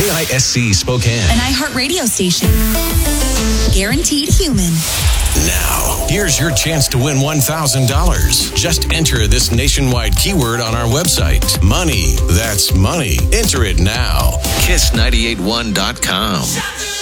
KISC Spokane. An iHeartRadio station. Guaranteed human. Now, here's your chance to win $1,000. Just enter this nationwide keyword on our website. Money. That's money. Enter it now. Kiss981.com.